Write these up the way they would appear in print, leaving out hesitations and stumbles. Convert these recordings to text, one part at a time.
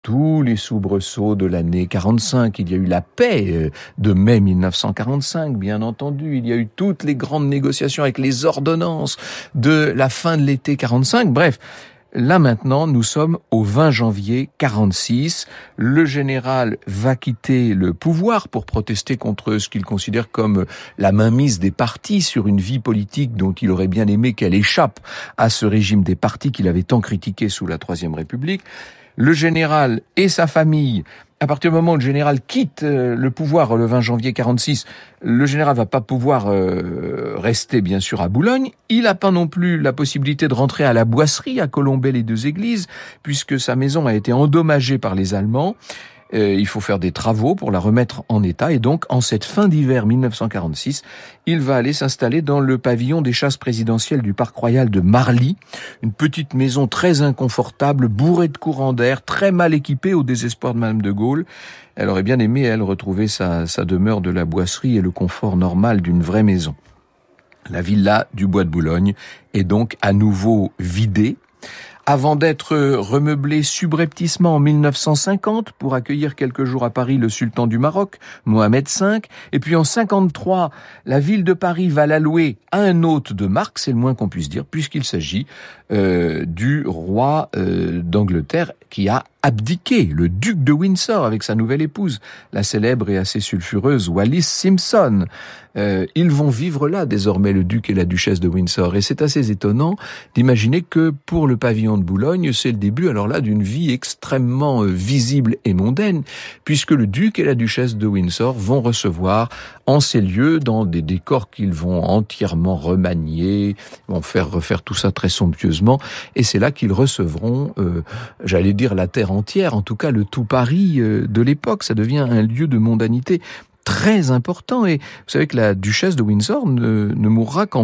tous les soubresauts de l'année 45. Il y a eu la paix de mai 1945, bien entendu. Il y a eu toutes les grandes négociations avec les ordonnances de la fin de l'été 45. Bref, là maintenant, nous sommes au 20 janvier 46. Le général va quitter le pouvoir pour protester contre ce qu'il considère comme la mainmise des partis sur une vie politique dont il aurait bien aimé qu'elle échappe à ce régime des partis qu'il avait tant critiqué sous la Troisième République. Le général et sa famille, à partir du moment où le général quitte le pouvoir le 20 janvier 46, le général va pas pouvoir rester bien sûr à Boulogne. Il n'a pas non plus la possibilité de rentrer à la Boisserie, à Colombey-les-Deux-Églises, puisque sa maison a été endommagée par les Allemands. Il faut faire des travaux pour la remettre en état, et donc en cette fin d'hiver 1946, il va aller s'installer dans le pavillon des chasses présidentielles du Parc Royal de Marly, une petite maison très inconfortable, bourrée de courants d'air, très mal équipée au désespoir de Madame de Gaulle. Elle aurait bien aimé, elle, retrouver sa demeure de la Boisserie et le confort normal d'une vraie maison. La villa du Bois de Boulogne est donc à nouveau vidée, avant d'être remeublé subrepticement en 1950 pour accueillir quelques jours à Paris le sultan du Maroc, Mohamed V. Et puis en 53, la ville de Paris va la louer à un hôte de marque, c'est le moins qu'on puisse dire, puisqu'il s'agit du roi d'Angleterre qui a abdiqué, le duc de Windsor avec sa nouvelle épouse, la célèbre et assez sulfureuse Wallis Simpson. Ils vont vivre là désormais, le duc et la duchesse de Windsor, et c'est assez étonnant d'imaginer que pour le pavillon de Boulogne, c'est le début alors là d'une vie extrêmement visible et mondaine, puisque le duc et la duchesse de Windsor vont recevoir en ces lieux, dans des décors qu'ils vont entièrement remanier, vont faire refaire tout ça très somptueusement, et c'est là qu'ils recevront, j'allais dire la terre entière, en tout cas le tout Paris de l'époque. Ça devient un lieu de mondanité très important, et vous savez que la duchesse de Windsor ne mourra qu'en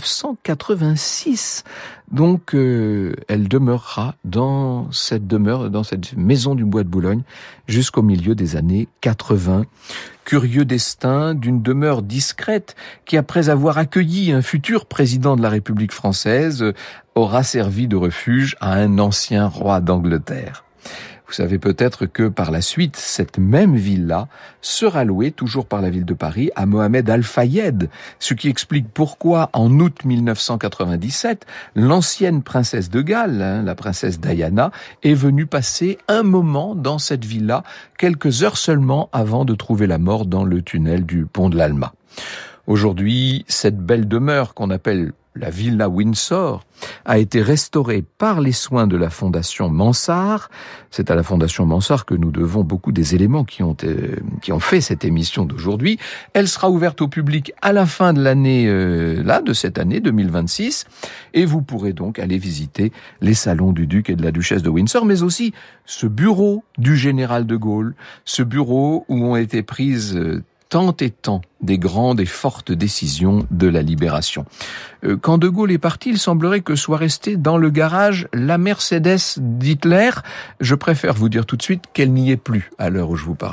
1986. Donc elle demeurera dans cette maison du Bois de Boulogne jusqu'au milieu des années 80. Curieux destin d'une demeure discrète qui, après avoir accueilli un futur président de la République française, aura servi de refuge à un ancien roi d'Angleterre. Vous savez peut-être que par la suite, cette même villa sera louée, toujours par la ville de Paris, à Mohamed Al-Fayed, ce qui explique pourquoi, en août 1997, l'ancienne princesse de Galles, la princesse Diana, est venue passer un moment dans cette villa, quelques heures seulement avant de trouver la mort dans le tunnel du pont de l'Alma. Aujourd'hui, cette belle demeure qu'on appelle la Villa Windsor a été restaurée par les soins de la Fondation Mansart. C'est à la Fondation Mansart que nous devons beaucoup des éléments qui ont fait cette émission d'aujourd'hui. Elle sera ouverte au public à la fin de l'année, de cette année 2026, et vous pourrez donc aller visiter les salons du duc et de la duchesse de Windsor, mais aussi ce bureau du général de Gaulle, ce bureau où ont été prises tant et tant des grandes et fortes décisions de la libération. Quand de Gaulle est parti, il semblerait que soit restée dans le garage la Mercedes d'Hitler. Je préfère vous dire tout de suite qu'elle n'y est plus à l'heure où je vous parle.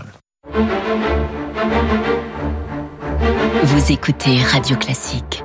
Vous écoutez Radio Classique.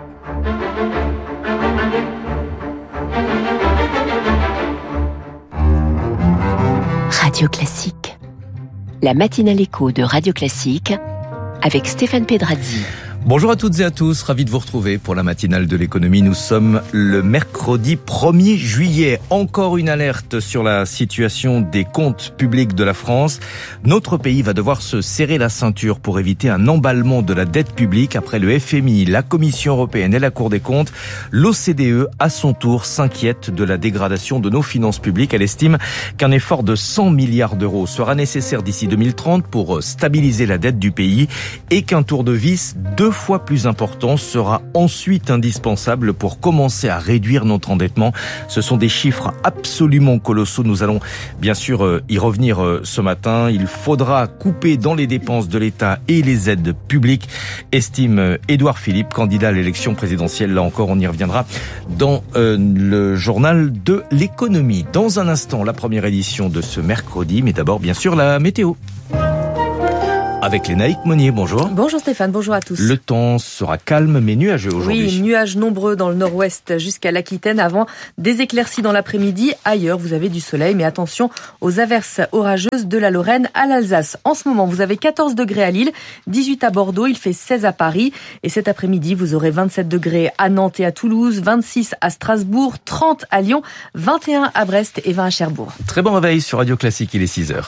Radio Classique. La matinale écho de Radio Classique avec Stéphane Pedrazzi. Bonjour à toutes et à tous, ravi de vous retrouver pour la matinale de l'économie. Nous sommes le mercredi 1er juillet. Encore une alerte sur la situation des comptes publics de la France. Notre pays va devoir se serrer la ceinture pour éviter un emballement de la dette publique. Après le FMI, la Commission européenne et la Cour des comptes, l'OCDE, à son tour, s'inquiète de la dégradation de nos finances publiques. Elle estime qu'un effort de 100 milliards d'euros sera nécessaire d'ici 2030 pour stabiliser la dette du pays et qu'un tour de vis 2 fois plus important sera ensuite indispensable pour commencer à réduire notre endettement. Ce sont des chiffres absolument colossaux. Nous allons bien sûr y revenir ce matin. Il faudra couper dans les dépenses de l'État et les aides publiques, estime Édouard Philippe, candidat à l'élection présidentielle. Là encore, on y reviendra dans le journal de l'économie. Dans un instant, la première édition de ce mercredi, mais d'abord bien sûr la météo. Avec Lénaïque Monnier, bonjour. Bonjour Stéphane, bonjour à tous. Le temps sera calme mais nuageux aujourd'hui. Oui, nuages nombreux dans le nord-ouest jusqu'à l'Aquitaine avant des éclaircies dans l'après-midi. Ailleurs, vous avez du soleil, mais attention aux averses orageuses de la Lorraine à l'Alsace. En ce moment, vous avez 14 degrés à Lille, 18 à Bordeaux, il fait 16 à Paris. Et cet après-midi, vous aurez 27 degrés à Nantes et à Toulouse, 26 à Strasbourg, 30 à Lyon, 21 à Brest et 20 à Cherbourg. Très bon réveil sur Radio Classique, il est 6h.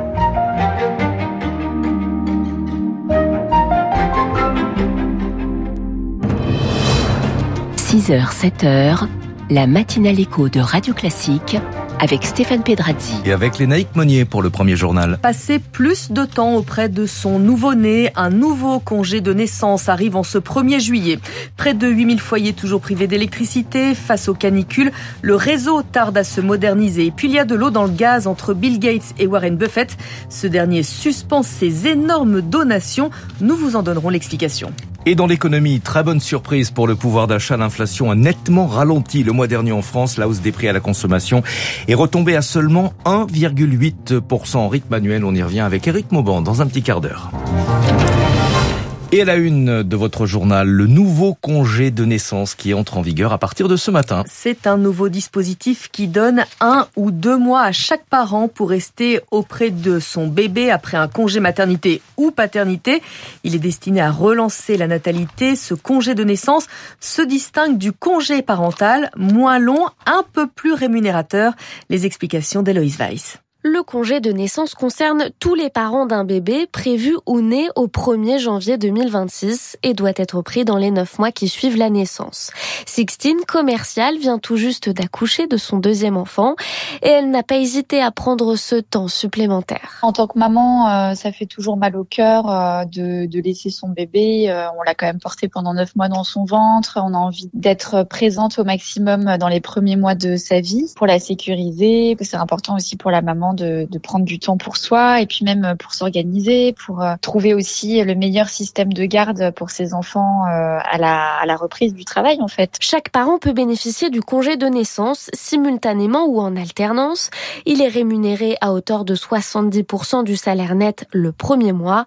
6h, 7h, la matinale écho de Radio Classique avec Stéphane Pedrazzi. Et avec Lénaïque Monnier pour le premier journal. Passer plus de temps auprès de son nouveau-né, un nouveau congé de naissance arrive en ce 1er juillet. Près de 8000 foyers toujours privés d'électricité. Face aux canicules, le réseau tarde à se moderniser. Et puis il y a de l'eau dans le gaz entre Bill Gates et Warren Buffett. Ce dernier suspend ses énormes donations. Nous vous en donnerons l'explication. Et dans l'économie, très bonne surprise pour le pouvoir d'achat. L'inflation a nettement ralenti le mois dernier en France. La hausse des prix à la consommation est retombée à seulement 1,8% en rythme annuel. On y revient avec Éric Mauban dans un petit quart d'heure. Et à la une de votre journal, le nouveau congé de naissance qui entre en vigueur à partir de ce matin. C'est un nouveau dispositif qui donne 1 ou 2 mois à chaque parent pour rester auprès de son bébé après un congé maternité ou paternité. Il est destiné à relancer la natalité. Ce congé de naissance se distingue du congé parental, moins long, un peu plus rémunérateur. Les explications d'Héloïse Weiss. Le congé de naissance concerne tous les parents d'un bébé prévu ou né au 1er janvier 2026 et doit être pris dans les 9 mois qui suivent la naissance. Sixtine, commerciale, vient tout juste d'accoucher de son 2e enfant et elle n'a pas hésité à prendre ce temps supplémentaire. En tant que maman, ça fait toujours mal au cœur de laisser son bébé. On l'a quand même porté pendant 9 mois dans son ventre. On a envie d'être présente au maximum dans les premiers mois de sa vie pour la sécuriser. C'est important aussi pour la maman de prendre du temps pour soi et puis même pour s'organiser, pour trouver aussi le meilleur système de garde pour ses enfants à la reprise du travail en fait. Chaque parent peut bénéficier du congé de naissance simultanément ou en alternance. Il est rémunéré à hauteur de 70% du salaire net le premier mois,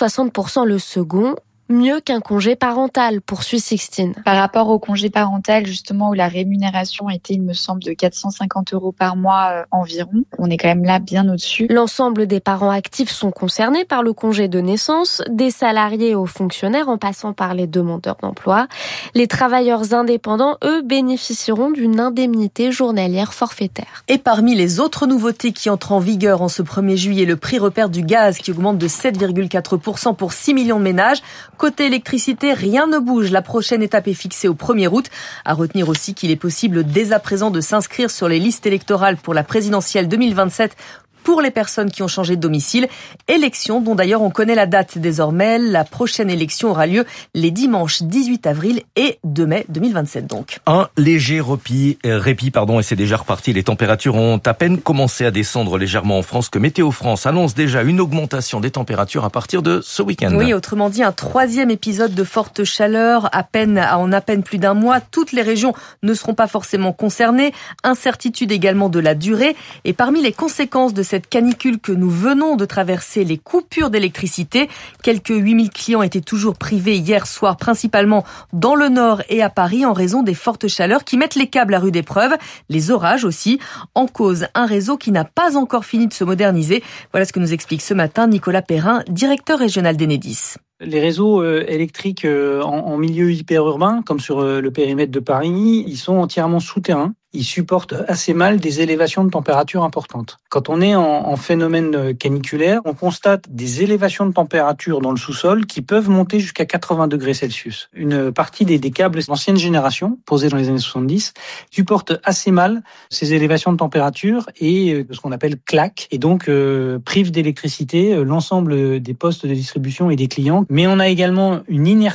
60% le second. Mieux qu'un congé parental, poursuit Sixtine. Par rapport au congé parental, justement, où la rémunération était, il me semble, de 450 € par mois environ, on est quand même là bien au-dessus. L'ensemble des parents actifs sont concernés par le congé de naissance, des salariés aux fonctionnaires en passant par les demandeurs d'emploi. Les travailleurs indépendants, eux, bénéficieront d'une indemnité journalière forfaitaire. Et parmi les autres nouveautés qui entrent en vigueur en ce 1er juillet, le prix repère du gaz qui augmente de 7,4% pour 6 millions de ménages. Côté électricité, rien ne bouge. La prochaine étape est fixée au 1er août. À retenir aussi qu'il est possible dès à présent de s'inscrire sur les listes électorales pour la présidentielle 2027 pour les personnes qui ont changé de domicile. Élection dont d'ailleurs on connaît la date désormais. La prochaine élection aura lieu les dimanches 18 avril et 2 mai 2027 donc. Un léger répit, et c'est déjà reparti. Les températures ont à peine commencé à descendre légèrement en France que Météo France annonce déjà une augmentation des températures à partir de ce week-end. Oui, autrement dit, un 3e épisode de forte chaleur en à peine plus d'un mois. Toutes les régions ne seront pas forcément concernées. Incertitude également de la durée. Et parmi les conséquences de cette canicule que nous venons de traverser, les coupures d'électricité. Quelques 8000 clients étaient toujours privés hier soir, principalement dans le nord et à Paris, en raison des fortes chaleurs qui mettent les câbles à rude épreuve. Les orages aussi. En cause, un réseau qui n'a pas encore fini de se moderniser. Voilà ce que nous explique ce matin Nicolas Perrin, directeur régional d'Enedis. Les réseaux électriques en milieu hyperurbain, comme sur le périmètre de Paris, ils sont entièrement souterrains. Ils supportent assez mal des élévations de température importantes. Quand on est en phénomène caniculaire, on constate des élévations de température dans le sous-sol qui peuvent monter jusqu'à 80 degrés Celsius. Une partie des câbles d'ancienne génération, posés dans les années 70, supportent assez mal ces élévations de température et ce qu'on appelle claque, et donc privent d'électricité l'ensemble des postes de distribution et des clients. Mais on a également une inertie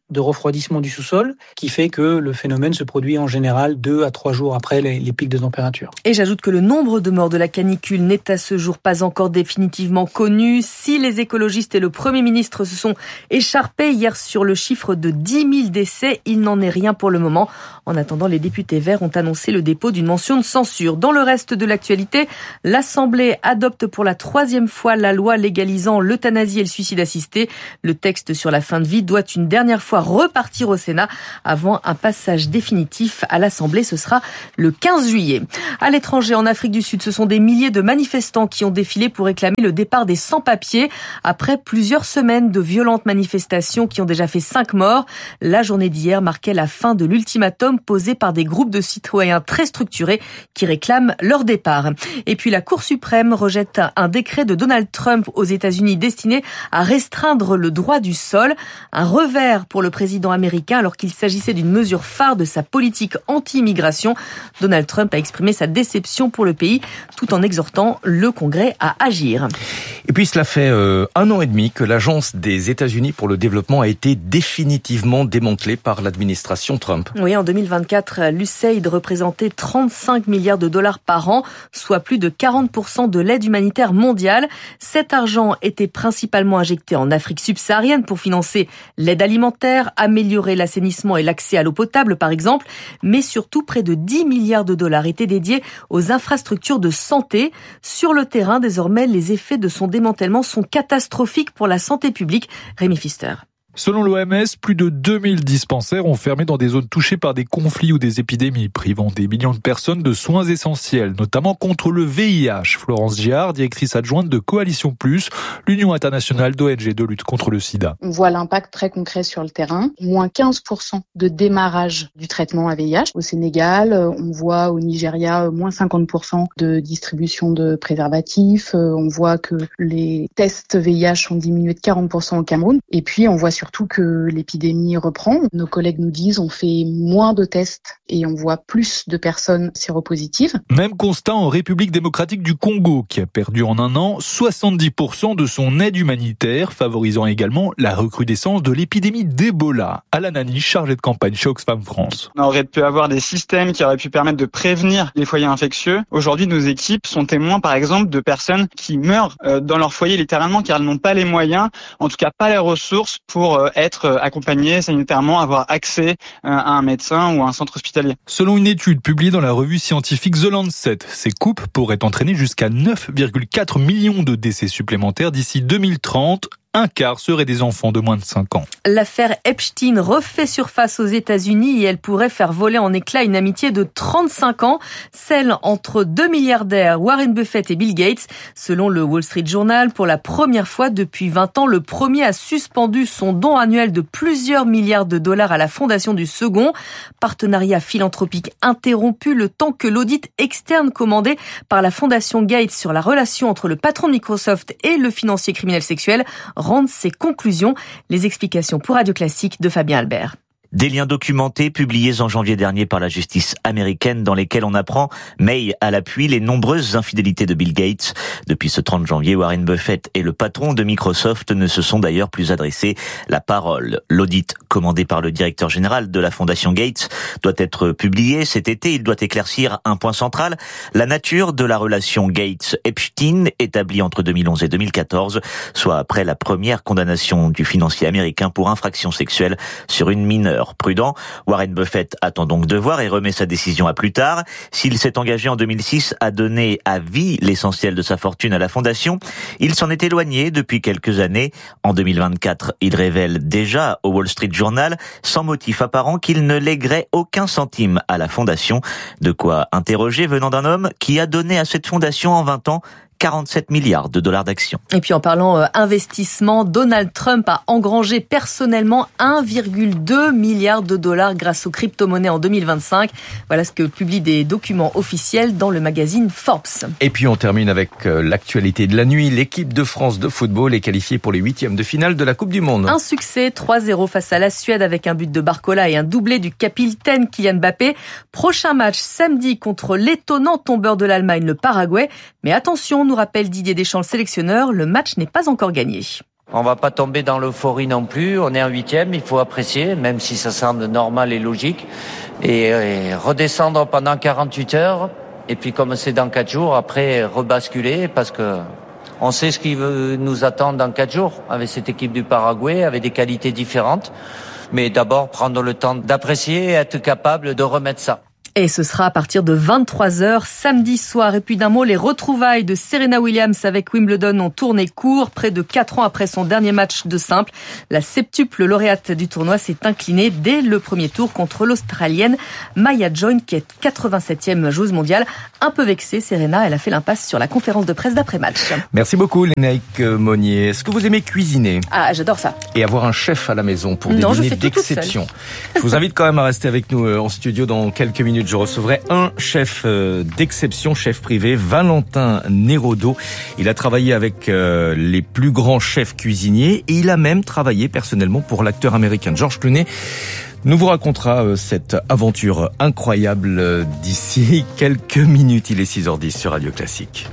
de refroidissement du sous-sol qui fait que le phénomène se produit en général 2 à 3 jours après les pics de température. Et j'ajoute que le nombre de morts de la canicule n'est à ce jour pas encore définitivement connu. Si les écologistes et le Premier ministre se sont écharpés hier sur le chiffre de 10 000 décès, il n'en est rien pour le moment. En attendant, les députés verts ont annoncé le dépôt d'une motion de censure. Dans le reste de l'actualité, l'Assemblée adopte pour la 3e fois la loi légalisant l'euthanasie et le suicide assisté. Le texte sur la fin de vie doit une dernière fois repartir au Sénat avant un passage définitif à l'Assemblée. Ce sera le 15 juillet. À l'étranger, en Afrique du Sud, ce sont des milliers de manifestants qui ont défilé pour réclamer le départ des sans-papiers. Après plusieurs semaines de violentes manifestations qui ont déjà fait 5 morts, la journée d'hier marquait la fin de l'ultimatum posé par des groupes de citoyens très structurés qui réclament leur départ. Et puis la Cour suprême rejette un décret de Donald Trump aux États-Unis destiné à restreindre le droit du sol. Un revers pour le président américain alors qu'il s'agissait d'une mesure phare de sa politique anti-immigration. Donald Trump a exprimé sa déception pour le pays tout en exhortant le Congrès à agir. Et puis cela fait 1 an et demi que l'Agence des États-Unis pour le développement a été définitivement démantelée par l'administration Trump. Oui, en 2024, l'USAID représentait 35 milliards de dollars par an, soit plus de 40% de l'aide humanitaire mondiale. Cet argent était principalement injecté en Afrique subsaharienne pour financer l'aide alimentaire, améliorer l'assainissement et l'accès à l'eau potable par exemple, mais surtout près de 10 milliards de dollars étaient dédiés aux infrastructures de santé. Sur le terrain, désormais, les effets de son démantèlement sont catastrophiques pour la santé publique. Rémi Pfister. Selon l'OMS, plus de 2000 dispensaires ont fermé dans des zones touchées par des conflits ou des épidémies, privant des millions de personnes de soins essentiels, notamment contre le VIH. Florence Giard, directrice adjointe de Coalition Plus, l'Union internationale d'ONG de lutte contre le sida. On voit l'impact très concret sur le terrain. Moins 15% de démarrage du traitement à VIH. Au Sénégal, on voit au Nigeria, moins 50% de distribution de préservatifs. On voit que les tests VIH ont diminué de 40% au Cameroun. Et puis, on voit surtout que l'épidémie reprend. Nos collègues nous disent on fait moins de tests et on voit plus de personnes séropositives. Même constat en République démocratique du Congo, qui a perdu en 1 an 70% de son aide humanitaire, favorisant également la recrudescence de l'épidémie d'Ebola. Alan Ani, chargé de campagne chez Oxfam France. On aurait pu avoir des systèmes qui auraient pu permettre de prévenir les foyers infectieux. Aujourd'hui, nos équipes sont témoins, par exemple, de personnes qui meurent dans leur foyer littéralement car elles n'ont pas les moyens, en tout cas pas les ressources pour être accompagnées sanitairement, avoir accès à un médecin ou à un centre hospitalier. Selon une étude publiée dans la revue scientifique The Lancet, ces coupes pourraient entraîner jusqu'à 9,4 millions de décès supplémentaires d'ici 2030. Un quart seraient des enfants de moins de 5 ans. L'affaire Epstein refait surface aux États-Unis et elle pourrait faire voler en éclats une amitié de 35 ans, celle entre 2 milliardaires Warren Buffett et Bill Gates. Selon le Wall Street Journal, pour la première fois depuis 20 ans, le premier a suspendu son don annuel de plusieurs milliards de dollars à la fondation du second. Partenariat philanthropique interrompu le temps que l'audit externe commandé par la fondation Gates sur la relation entre le patron de Microsoft et le financier criminel sexuel rendre ses conclusions. Les explications pour Radio Classique de Fabien Albert. Des liens documentés publiés en janvier dernier par la justice américaine dans lesquels on apprend, mail à l'appui, les nombreuses infidélités de Bill Gates. Depuis ce 30 janvier, Warren Buffett et le patron de Microsoft ne se sont d'ailleurs plus adressés la parole. L'audit commandé par le directeur général de la fondation Gates doit être publié cet été. Il doit éclaircir un point central, la nature de la relation Gates-Epstein établie entre 2011 et 2014, soit après la première condamnation du financier américain pour infraction sexuelle sur une mineure. Prudent, Warren Buffett attend donc de voir et remet sa décision à plus tard. S'il s'est engagé en 2006 à donner à vie l'essentiel de sa fortune à la fondation, il s'en est éloigné depuis quelques années. En 2024, il révèle déjà au Wall Street Journal, sans motif apparent, qu'il ne léguerait aucun centime à la fondation. De quoi interroger venant d'un homme qui a donné à cette fondation en 20 ans 47 milliards de dollars d'actions. Et puis en parlant investissement, Donald Trump a engrangé personnellement 1,2 milliard de dollars grâce aux crypto-monnaies en 2025. Voilà ce que publient des documents officiels dans le magazine Forbes. Et puis on termine avec l'actualité de la nuit. L'équipe de France de football est qualifiée pour les 8e de finale de la Coupe du Monde. Un succès 3-0 face à la Suède avec un but de Barcola et un doublé du capitaine Kylian Mbappé. Prochain match samedi contre l'étonnant tombeur de l'Allemagne, le Paraguay. Mais attention, nous rappelle Didier Deschamps, le sélectionneur, le match n'est pas encore gagné. On va pas tomber dans l'euphorie non plus. On est en 8e, il faut apprécier, même si ça semble normal et logique. Et redescendre pendant 48 heures. Et puis comme c'est dans 4 jours, après rebasculer parce que on sait ce qui nous attend dans 4 jours avec cette équipe du Paraguay, avec des qualités différentes. Mais d'abord, prendre le temps d'apprécier et être capable de remettre ça. Et ce sera à partir de 23h samedi soir. Et puis d'un mot, les retrouvailles de Serena Williams avec Wimbledon ont tourné court. Près de 4 ans après son dernier match de simple, la septuple lauréate du tournoi s'est inclinée dès le premier tour contre l'Australienne Maya Join, qui est 87e joueuse mondiale. Un peu vexée, Serena, elle a fait l'impasse sur la conférence de presse d'après-match. Merci beaucoup, Lénaïque Monnier. Est-ce que vous aimez cuisiner ? Ah, j'adore ça. Et avoir un chef à la maison pour des dîners d'exception. Je vous invite quand même à rester avec nous en studio dans quelques minutes. Je recevrai un chef d'exception, chef privé, Valentin Nérodo. Il a travaillé avec les plus grands chefs cuisiniers et il a même travaillé personnellement pour l'acteur américain George Clooney. Nous vous racontera cette aventure incroyable d'ici quelques minutes. Il est 6h10 sur Radio Classique.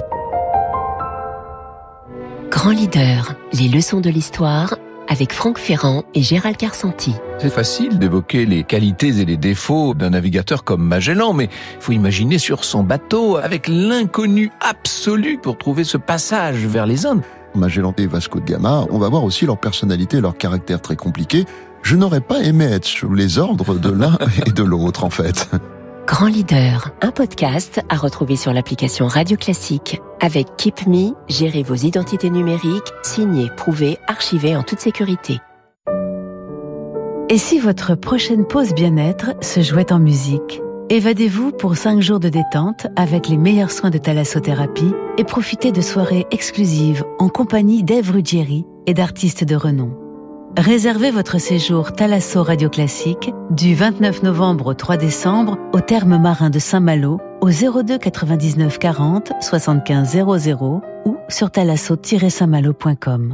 Grand leader, les leçons de l'histoire avec Franck Ferrand et Gérald Carsanti. C'est facile d'évoquer les qualités et les défauts d'un navigateur comme Magellan, mais il faut imaginer sur son bateau avec l'inconnu absolu pour trouver ce passage vers les Indes. Magellan et Vasco de Gama, on va voir aussi leur personnalité, leur caractère très compliqué. Je n'aurais pas aimé être sous les ordres de l'un et de l'autre, en fait. Grand leader, un podcast à retrouver sur l'application Radio Classique. Avec Keep Me, gérez vos identités numériques, signez, prouvez, archivez en toute sécurité. Et si votre prochaine pause bien-être se jouait en musique ? Évadez-vous pour 5 jours de détente avec les meilleurs soins de thalassothérapie et profitez de soirées exclusives en compagnie d'Ève Ruggieri et d'artistes de renom. Réservez votre séjour Thalasso Radio Classique du 29 novembre au 3 décembre au terme marin de Saint-Malo au 02 99 40 75 00 ou sur thalasso-saintmalo.com.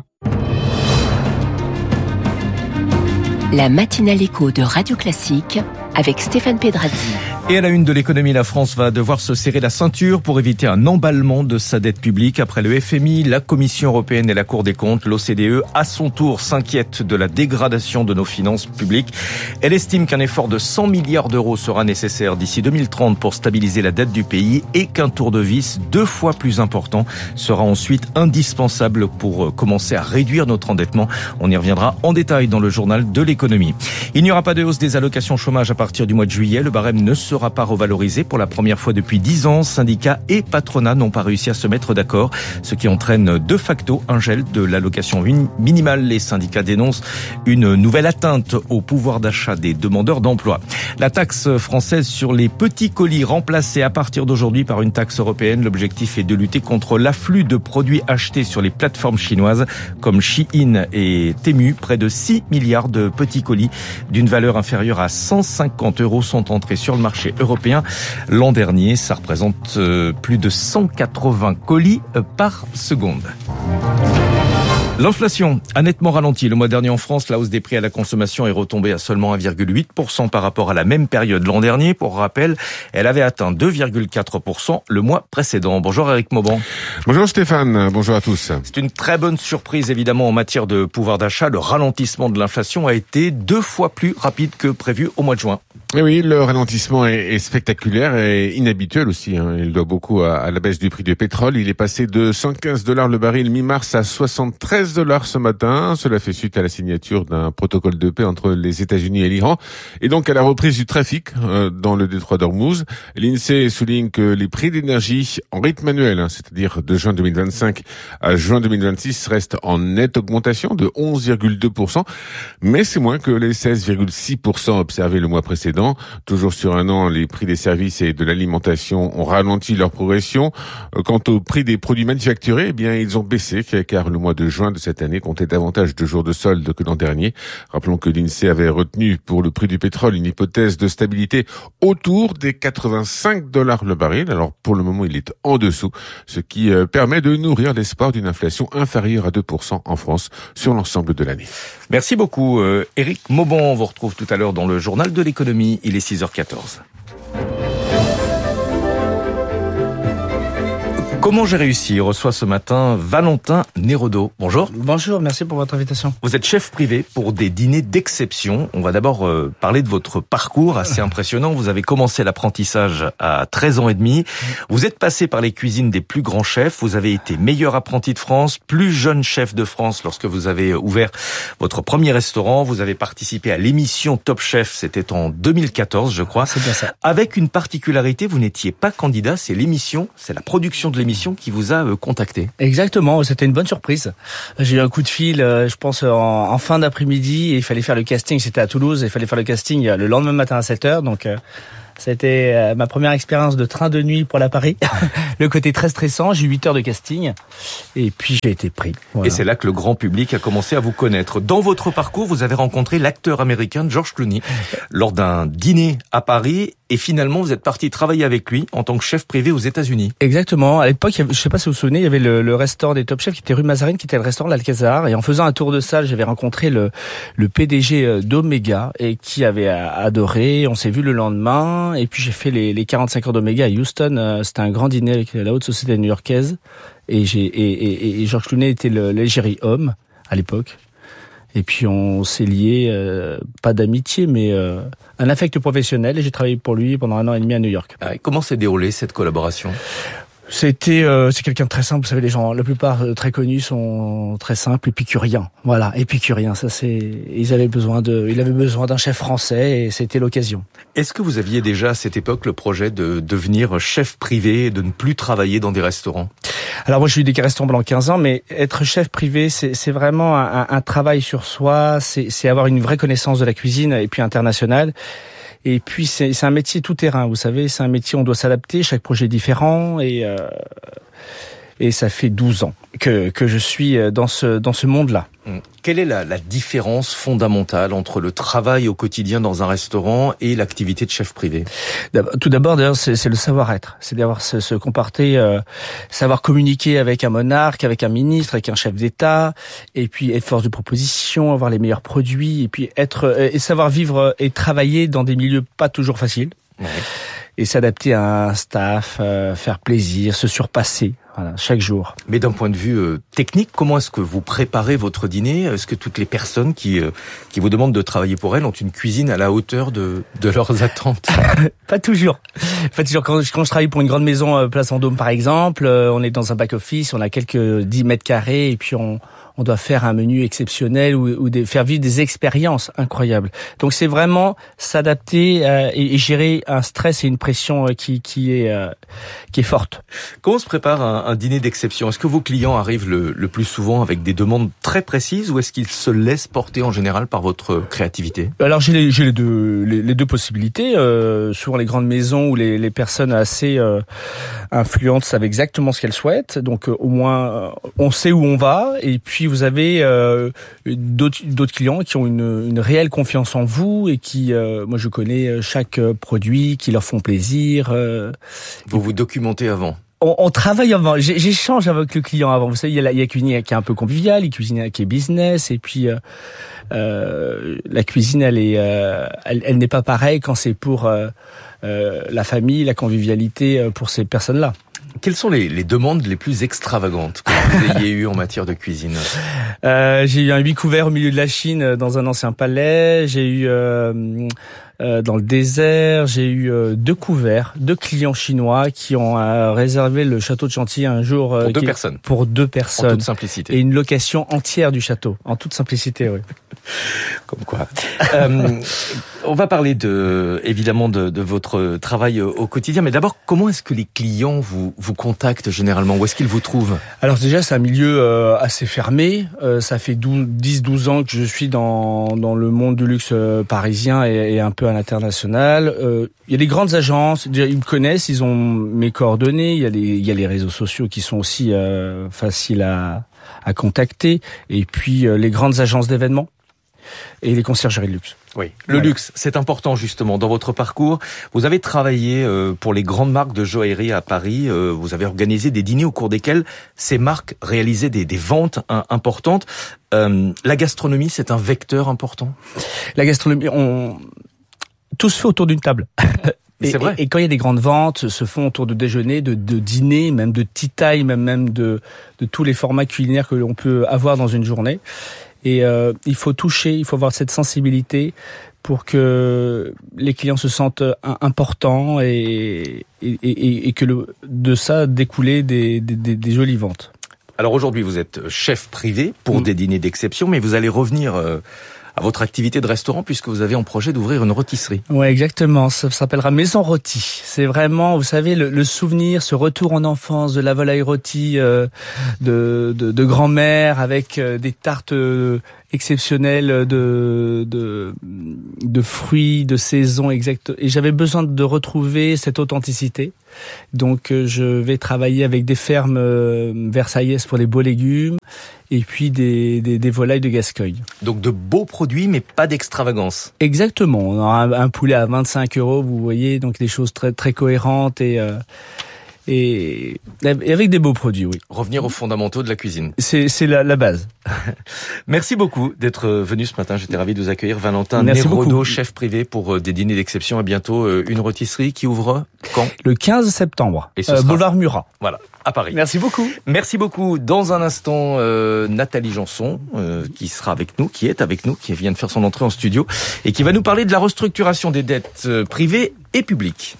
La matinale écho de Radio Classique avec Stéphane Pedrazzi. Et à la une de l'économie, la France va devoir se serrer la ceinture pour éviter un emballement de sa dette publique. Après le FMI, la Commission européenne et la Cour des comptes, l'OCDE, à son tour, s'inquiète de la dégradation de nos finances publiques. Elle estime qu'un effort de 100 milliards d'euros sera nécessaire d'ici 2030 pour stabiliser la dette du pays et qu'un tour de vis 2 fois plus important sera ensuite indispensable pour commencer à réduire notre endettement. On y reviendra en détail dans le journal de l'économie. Il n'y aura pas de hausse des allocations chômage à partir du mois de juillet. Le barème ne sera pas revalorisé pour la première fois depuis 10 ans. Syndicats et patronat n'ont pas réussi à se mettre d'accord, ce qui entraîne de facto un gel de l'allocation minimale. Les syndicats dénoncent une nouvelle atteinte au pouvoir d'achat des demandeurs d'emploi. La taxe française sur les petits colis remplacée à partir d'aujourd'hui par une taxe européenne. L'objectif est de lutter contre l'afflux de produits achetés sur les plateformes chinoises comme Shein et Temu. Près de 6 milliards de petits colis d'une valeur inférieure à 150 € sont entrés sur le marché européen l'an dernier. Ça représente plus de 180 colis par seconde. L'inflation a nettement ralenti le mois dernier en France. La hausse des prix à la consommation est retombée à seulement 1,8% par rapport à la même période l'an dernier. Pour rappel, elle avait atteint 2,4% le mois précédent. Bonjour Éric Mauban. Bonjour Stéphane, bonjour à tous. C'est une très bonne surprise évidemment en matière de pouvoir d'achat. Le ralentissement de l'inflation a été 2 fois plus rapide que prévu au mois de juin. Et oui, le ralentissement est spectaculaire et inhabituel aussi. Il doit beaucoup à la baisse du prix du pétrole. Il est passé de $115 le baril mi-mars à $73 ce matin. Cela fait suite à la signature d'un protocole de paix entre les États-Unis et l'Iran et donc à la reprise du trafic dans le détroit d'Ormuz. L'INSEE souligne que les prix d'énergie en rythme annuel, c'est-à-dire de juin 2025 à juin 2026, restent en nette augmentation de 11,2%, mais c'est moins que les 16,6% observés le mois précédent. Toujours sur un an, les prix des services et de l'alimentation ont ralenti leur progression. Quant au prix des produits manufacturés, eh bien, ils ont baissé car le mois de juin de cette année comptait davantage de jours de solde que l'an dernier. Rappelons que l'INSEE avait retenu pour le prix du pétrole une hypothèse de stabilité autour des $85 le baril. Alors, pour le moment, il est en dessous, ce qui permet de nourrir l'espoir d'une inflation inférieure à 2% en France sur l'ensemble de l'année. Merci beaucoup, Éric Mauban. On vous retrouve tout à l'heure dans le journal de l'économie. Il est 6h14. Comment j'ai réussi reçoit ce matin Valentin Nérodo. Bonjour. Bonjour, merci pour votre invitation. Vous êtes chef privé pour des dîners d'exception. On va d'abord parler de votre parcours assez impressionnant. Vous avez commencé l'apprentissage à 13 ans et demi. Vous êtes passé par les cuisines des plus grands chefs. Vous avez été meilleur apprenti de France, plus jeune chef de France lorsque vous avez ouvert votre premier restaurant. Vous avez participé à l'émission Top Chef. C'était en 2014, je crois. C'est bien ça. Avec une particularité, vous n'étiez pas candidat. C'est la production de l'émission qui vous a contacté. Exactement, c'était une bonne surprise. J'ai eu un coup de fil, je pense, en fin d'après-midi, et il fallait faire le casting, c'était à Toulouse, et il fallait faire le casting le lendemain matin à 7h, donc ça a été ma première expérience de train de nuit pour la Paris. Le côté très stressant, j'ai eu 8 heures de casting, et puis j'ai été pris. Voilà. Et c'est là que le grand public a commencé à vous connaître. Dans votre parcours, vous avez rencontré l'acteur américain George Clooney lors d'un dîner à Paris, et finalement vous êtes parti travailler avec lui en tant que chef privé aux États-Unis. Exactement. À l'époque, je sais pas si vous vous souvenez, il y avait le restaurant des Top Chefs qui était rue Mazarine, qui était le restaurant de l'Alcazar, et en faisant un tour de salle, j'avais rencontré le PDG d'Omega, et qui avait adoré. On s'est vu le lendemain, et puis j'ai fait les 45 heures d'Omega à Houston. C'était un grand dîner avec la haute société new-yorkaise, et George Clooney était l'égérie homme à l'époque. Et puis on s'est liés, pas d'amitié, mais un affect professionnel, et j'ai travaillé pour lui pendant 1 an et demi à New York. Comment s'est déroulée cette collaboration ? C'est quelqu'un de très simple. Vous savez, les gens, la plupart très connus sont très simples, épicuriens. Voilà, épicuriens. Il avait besoin d'un chef français, et c'était l'occasion. Est-ce que vous aviez déjà à cette époque le projet de devenir chef privé et de ne plus travailler dans des restaurants ? Alors moi, j'ai eu des restaurants pendant 15 ans, mais être chef privé, c'est vraiment un travail sur soi. C'est avoir une vraie connaissance de la cuisine, et puis internationale. Et puis c'est un métier tout terrain, vous savez, c'est un métier, on doit s'adapter, chaque projet est différent, et ça fait 12 ans que je suis dans ce monde-là. Quelle est la différence fondamentale entre le travail au quotidien dans un restaurant et l'activité de chef privé ? Tout d'abord, d'ailleurs, c'est le savoir-être. C'est d'avoir se comporter, savoir communiquer avec un monarque, avec un ministre, avec un chef d'État, et puis être force de proposition, avoir les meilleurs produits, et puis et savoir vivre et travailler dans des milieux pas toujours faciles. Ouais. Et s'adapter à un staff, faire plaisir, se surpasser, voilà, chaque jour. Mais d'un point de vue technique, comment est-ce que vous préparez votre dîner ? Est-ce que toutes les personnes qui vous demandent de travailler pour elles ont une cuisine à la hauteur de leurs attentes ? Pas toujours. Quand je travaille pour une grande maison, Place Vendôme par exemple, on est dans un back-office, on a quelques 10 mètres carrés, et puis on doit faire un menu exceptionnel ou faire vivre des expériences incroyables. Donc c'est vraiment s'adapter et gérer un stress et une pression qui est forte. Comment se prépare un dîner d'exception ? Est-ce que vos clients arrivent le plus souvent avec des demandes très précises, ou est-ce qu'ils se laissent porter en général par votre créativité ? Alors j'ai les deux possibilités. Souvent les grandes maisons ou les personnes assez influentes savent exactement ce qu'elles souhaitent. Donc au moins on sait où on va, et puis vous avez d'autres clients qui ont une réelle confiance en vous, et qui, moi je connais chaque produit, qui leur font plaisir. Vous vous documentez avant ? On travaille avant, j'échange avec le client avant. Vous savez, il y a la cuisine qui est un peu conviviale, il y a la cuisine qui est business, et puis la cuisine, elle n'est pas pareille quand c'est pour la famille, la convivialité pour ces personnes-là. Quelles sont les demandes les plus extravagantes que vous ayez eues en matière de cuisine ? J'ai eu un 8 couverts au milieu de la Chine dans un ancien palais. J'ai eu dans le désert, j'ai eu 2 couverts, 2 clients chinois qui ont réservé le château de Chantilly un jour pour 2 personnes. Pour 2 personnes. En toute simplicité. Et une location entière du château, en toute simplicité, oui. Comme quoi. On va parler évidemment de votre travail au quotidien, mais d'abord, comment est-ce que les clients vous contactent généralement ? Où est-ce qu'ils vous trouvent ? Alors déjà, c'est un milieu assez fermé. Ça fait 10-12 ans que je suis dans le monde du luxe parisien et un peu à l'international. Il y a des grandes agences, déjà, ils me connaissent, ils ont mes coordonnées. Il y a les réseaux sociaux qui sont aussi faciles à contacter. Et puis les grandes agences d'événements et les conciergeries de luxe. Oui, le luxe, c'est important justement dans votre parcours. Vous avez travaillé pour les grandes marques de joaillerie à Paris. Vous avez organisé des dîners au cours desquels ces marques réalisaient des ventes importantes. La gastronomie, c'est un vecteur important ? La gastronomie, tout se fait autour d'une table. Et quand il y a des grandes ventes, se font autour de déjeuner, de dîner, même de tea time, même de tous les formats culinaires que l'on peut avoir dans une journée. Et il faut toucher, il faut avoir cette sensibilité pour que les clients se sentent importants et que de ça découler des jolies ventes. Alors aujourd'hui, vous êtes chef privé pour des dîners d'exception, mais vous allez revenir à votre activité de restaurant puisque vous avez en projet d'ouvrir une rôtisserie. Ouais, exactement. Ça s'appellera Maison Rôti. C'est vraiment, vous savez, le souvenir, ce retour en enfance de la volaille rôtie de grand-mère avec des tartes exceptionnelles de fruits de saison exact. Et j'avais besoin de retrouver cette authenticité. Donc je vais travailler avec des fermes versaillaises pour les beaux légumes et puis des volailles de Gascogne. Donc de beaux produits mais pas d'extravagance. Exactement. On aura un poulet à 25 €, vous voyez, donc des choses très très cohérentes et avec des beaux produits, oui. Revenir aux fondamentaux de la cuisine. C'est la base. Merci beaucoup d'être venu ce matin. J'étais ravi de vous accueillir. Valentin Nérodo, chef privé pour des dîners d'exception. À bientôt. Une rôtisserie qui ouvre quand ? Le 15 septembre. Et ce sera... Boulevard Murat. Voilà, à Paris. Merci beaucoup. Merci beaucoup. Dans un instant, Nathalie Janson, qui sera avec nous, qui est avec nous, qui vient de faire son entrée en studio et qui va nous parler de la restructuration des dettes privées et publiques.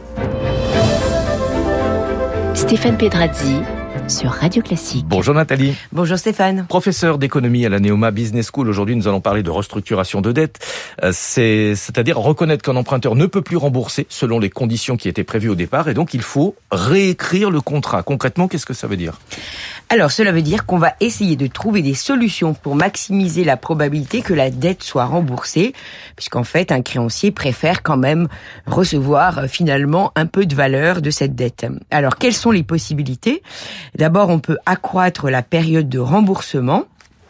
Stéphane Pedrazzi sur Radio Classique. Bonjour Nathalie. Bonjour Stéphane. Professeur d'économie à la Neoma Business School. Aujourd'hui, nous allons parler de restructuration de dette. C'est-à-dire reconnaître qu'un emprunteur ne peut plus rembourser selon les conditions qui étaient prévues au départ et donc il faut réécrire le contrat. Concrètement, qu'est-ce que ça veut dire ? Alors, cela veut dire qu'on va essayer de trouver des solutions pour maximiser la probabilité que la dette soit remboursée, puisqu'en fait, un créancier préfère quand même recevoir finalement un peu de valeur de cette dette. Alors, quelles sont les possibilités ? D'abord, on peut accroître la période de remboursement.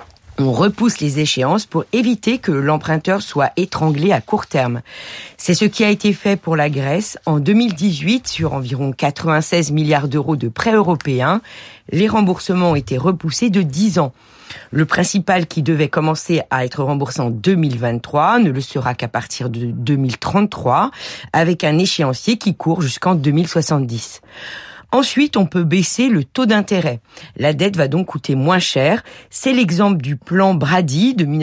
On repousse les échéances pour éviter que l'emprunteur soit étranglé à court terme. C'est ce qui a été fait pour la Grèce en 2018 sur environ 96 milliards d'euros de prêts européens. Les remboursements ont été repoussés de 10 ans. Le principal qui devait commencer à être remboursé en 2023 ne le sera qu'à partir de 2033 avec un échéancier qui court jusqu'en 2070. Ensuite, on peut baisser le taux d'intérêt. La dette va donc coûter moins cher. C'est l'exemple du plan Brady de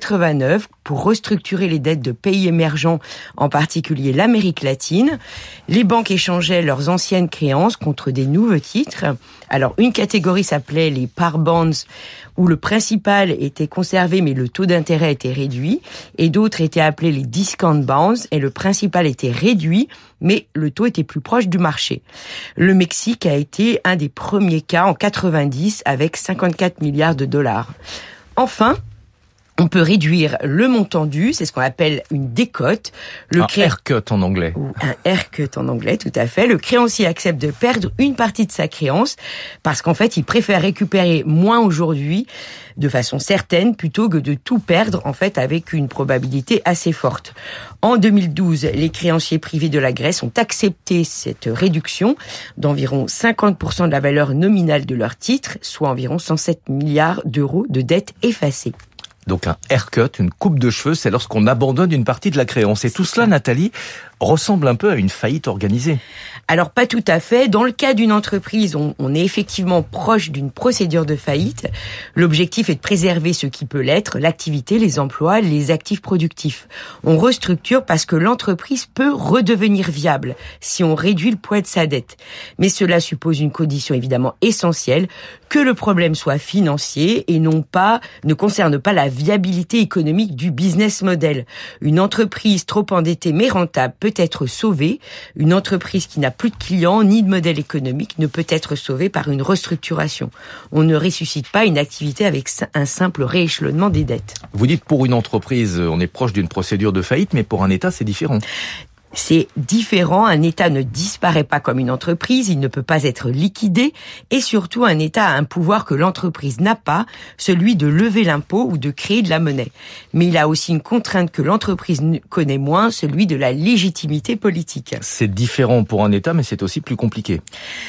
1989 pour restructurer les dettes de pays émergents, en particulier l'Amérique latine. Les banques échangeaient leurs anciennes créances contre des nouveaux titres. Alors, une catégorie s'appelait les par bonds, où le principal était conservé mais le taux d'intérêt était réduit, et d'autres étaient appelés les discount bonds, et le principal était réduit mais le taux était plus proche du marché. Le Mexique a été un des premiers cas en 90 avec 54 milliards de dollars. Enfin, on peut réduire le montant dû, c'est ce qu'on appelle une décote. Un haircut en anglais. Ou un haircut en anglais, tout à fait. Le créancier accepte de perdre une partie de sa créance parce qu'en fait, il préfère récupérer moins aujourd'hui de façon certaine plutôt que de tout perdre en fait avec une probabilité assez forte. En 2012, les créanciers privés de la Grèce ont accepté cette réduction d'environ 50% de la valeur nominale de leurs titres, soit environ 107 milliards d'euros de dettes effacées. Donc un haircut, une coupe de cheveux, c'est lorsqu'on abandonne une partie de la créance. Et tout cela, Nathalie, ressemble un peu à une faillite organisée. Alors pas tout à fait. Dans le cas d'une entreprise, on est effectivement proche d'une procédure de faillite. L'objectif est de préserver ce qui peut l'être, l'activité, les emplois, les actifs productifs. On restructure parce que l'entreprise peut redevenir viable si on réduit le poids de sa dette. Mais cela suppose une condition évidemment essentielle, que le problème soit financier et ne concerne pas la viabilité économique du business model. Une entreprise trop endettée mais rentable peut être sauvée. Une entreprise qui n'a plus de clients ni de modèle économique ne peut être sauvée par une restructuration. On ne ressuscite pas une activité avec un simple rééchelonnement des dettes. Vous dites pour une entreprise, on est proche d'une procédure de faillite, mais pour un État, c'est différent. C'est différent, un État ne disparaît pas comme une entreprise, il ne peut pas être liquidé et surtout un État a un pouvoir que l'entreprise n'a pas, celui de lever l'impôt ou de créer de la monnaie. Mais il a aussi une contrainte que l'entreprise connaît moins, celui de la légitimité politique. C'est différent pour un État mais c'est aussi plus compliqué.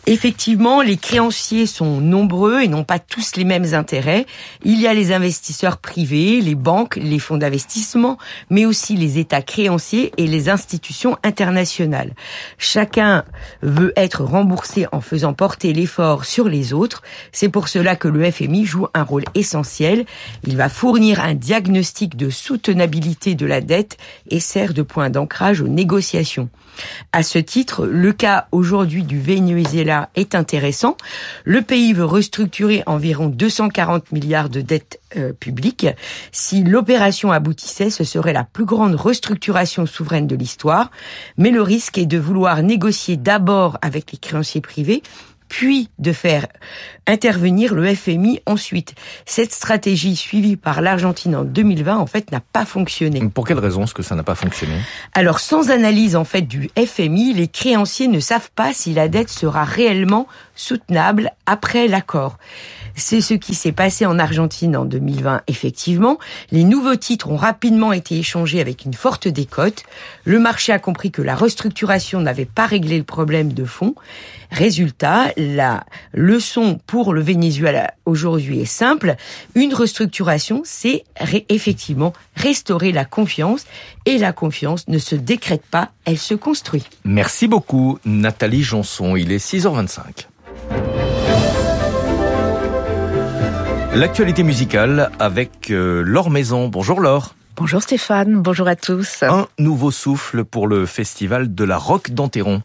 Effectivement, les créanciers sont nombreux et n'ont pas tous les mêmes intérêts. Il y a les investisseurs privés, les banques, les fonds d'investissement, mais aussi les États créanciers et les institutions internationales. Chacun veut être remboursé en faisant porter l'effort sur les autres. C'est pour cela que le FMI joue un rôle essentiel. Il va fournir un diagnostic de soutenabilité de la dette et sert de point d'ancrage aux négociations. À ce titre, le cas aujourd'hui du Venezuela est intéressant. Le pays veut restructurer environ 240 milliards de dettes publiques. Si l'opération aboutissait, ce serait la plus grande restructuration souveraine de l'histoire. Mais le risque est de vouloir négocier d'abord avec les créanciers privés, puis de faire intervenir le FMI ensuite. Cette stratégie suivie par l'Argentine en 2020, en fait, n'a pas fonctionné. Pour quelle raison est-ce que ça n'a pas fonctionné ? Alors, sans analyse, en fait, du FMI, les créanciers ne savent pas si la dette sera réellement soutenable après l'accord. C'est ce qui s'est passé en Argentine en 2020, effectivement. Les nouveaux titres ont rapidement été échangés avec une forte décote. Le marché a compris que la restructuration n'avait pas réglé le problème de fond. Résultat, la leçon pour le Venezuela aujourd'hui est simple. Une restructuration, c'est effectivement restaurer la confiance. Et la confiance ne se décrète pas, elle se construit. Merci beaucoup, Nathalie Janson. Il est 6h25. L'actualité musicale avec Laure Maison. Bonjour Laure. Bonjour Stéphane, bonjour à tous. Un nouveau souffle pour le festival de la Roque d'Enterron.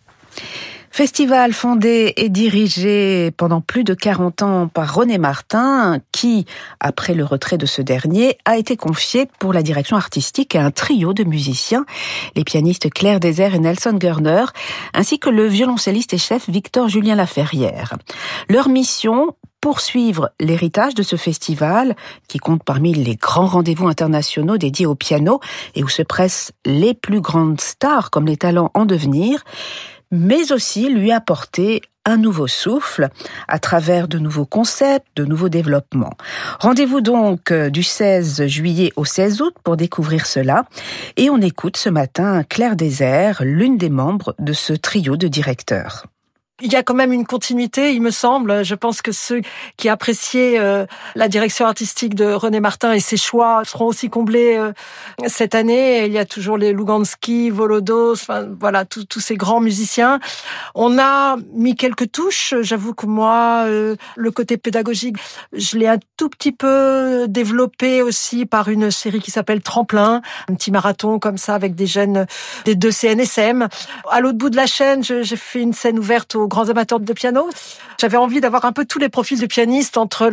Festival fondé et dirigé pendant plus de 40 ans par René Martin, qui, après le retrait de ce dernier, a été confié pour la direction artistique à un trio de musiciens, les pianistes Claire Désert et Nelson Gerner, ainsi que le violoncelliste et chef Victor Julien Laferrière. Leur mission, poursuivre l'héritage de ce festival, qui compte parmi les grands rendez-vous internationaux dédiés au piano et où se pressent les plus grandes stars comme les talents en devenir, mais aussi lui apporter un nouveau souffle à travers de nouveaux concepts, de nouveaux développements. Rendez-vous donc du 16 juillet au 16 août pour découvrir cela. Et on écoute ce matin Claire Désert, l'une des membres de ce trio de directeurs. Il y a quand même une continuité, il me semble. Je pense que ceux qui appréciaient la direction artistique de René Martin et ses choix seront aussi comblés cette année. Il y a toujours les Luganski, Volodos, enfin voilà, tous ces grands musiciens. On a mis quelques touches. J'avoue que moi, le côté pédagogique, je l'ai un tout petit peu développé aussi par une série qui s'appelle Tremplin, un petit marathon comme ça avec des jeunes des 2 CNSM. À l'autre bout de la chaîne, j'ai fait une scène ouverte aux grands amateurs de piano. J'avais envie d'avoir un peu tous les profils de pianistes entre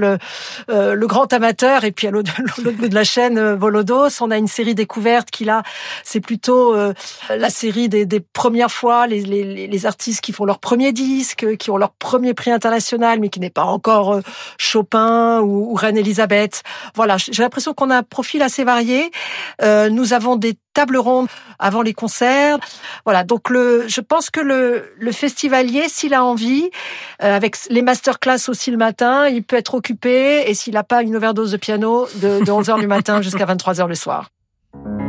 le grand amateur et puis à l'autre bout de la chaîne, Volodos. On a une série découverte qui là, c'est plutôt la série des premières fois, les artistes qui font leur premier disque, qui ont leur premier prix international, mais qui n'est pas encore Chopin ou Reine-Elisabeth. Voilà, j'ai l'impression qu'on a un profil assez varié. Nous avons des tables rondes avant les concerts. Voilà, donc je pense que le festivalier, s'il a envie, avec les masterclass aussi le matin, il peut être occupé, et s'il n'a pas une overdose de piano, de 11h du matin jusqu'à 23h le soir.